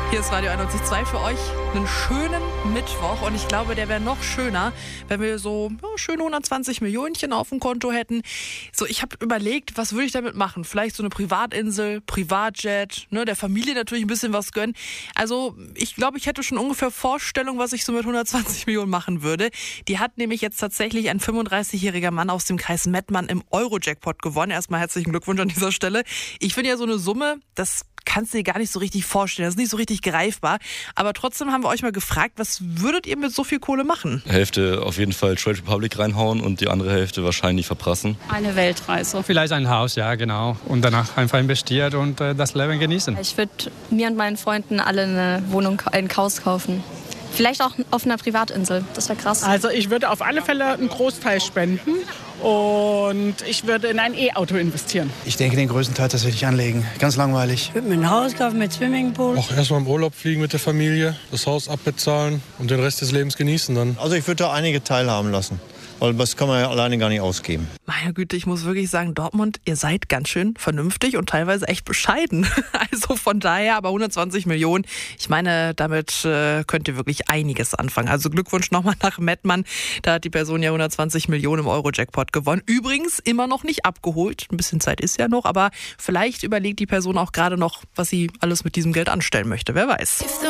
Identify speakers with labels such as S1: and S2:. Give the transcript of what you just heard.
S1: Hier ist Radio 91.2 für euch. Einen schönen Mittwoch. Und ich glaube, der wäre noch schöner, wenn wir so schöne 120 Millionchen auf dem Konto hätten. So, ich habe überlegt, was würde ich damit machen? Vielleicht so eine Privatinsel, Privatjet, der Familie natürlich ein bisschen was gönnen. Also, ich glaube, ich hätte schon ungefähr Vorstellung, was ich so mit 120 Millionen machen würde. Die hat nämlich jetzt tatsächlich ein 35-jähriger Mann aus dem Kreis Mettmann im Euro-Jackpot gewonnen. Erstmal herzlichen Glückwunsch an dieser Stelle. Ich finde ja so eine Summe, das kannst du dir gar nicht so richtig vorstellen. Das ist nicht so richtig greifbar. Aber trotzdem haben wir euch mal gefragt, was würdet ihr mit so viel Kohle machen?
S2: Hälfte auf jeden Fall Trade Republic reinhauen und die andere Hälfte wahrscheinlich verprassen.
S3: Eine Weltreise.
S4: Vielleicht ein Haus, ja genau. Und danach einfach investiert und das Leben genießen.
S3: Ich würde mir und meinen Freunden alle eine Wohnung, ein Haus kaufen. Vielleicht auch auf einer Privatinsel. Das wäre krass.
S5: Also ich würde auf alle Fälle einen Großteil spenden und ich würde in ein E-Auto investieren.
S6: Ich denke, den größten Teil tatsächlich anlegen. Ganz langweilig.
S7: Ich würde mir ein Haus kaufen mit Swimmingpool.
S8: Auch erstmal im Urlaub fliegen mit der Familie, das Haus abbezahlen und den Rest des Lebens genießen dann.
S9: Also ich würde da einige teilhaben lassen. Weil das kann man ja alleine gar nicht ausgeben.
S1: Meine Güte, ich muss wirklich sagen, Dortmund, ihr seid ganz schön vernünftig und teilweise echt bescheiden. Also von daher, aber 120 Millionen, ich meine, damit könnt ihr wirklich einiges anfangen. Also Glückwunsch nochmal nach Mettmann. Da hat die Person ja 120 Millionen im Euro-Jackpot gewonnen. Übrigens immer noch nicht abgeholt. Ein bisschen Zeit ist ja noch, aber vielleicht überlegt die Person auch gerade noch, was sie alles mit diesem Geld anstellen möchte. Wer weiß.